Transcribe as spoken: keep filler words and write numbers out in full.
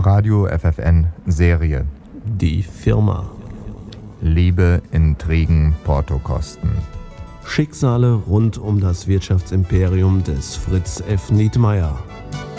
Radio F F N Serie. Die Firma. Liebe, Intrigen, Portokosten. Schicksale rund um das Wirtschaftsimperium des Fritz F. Nietmeyer.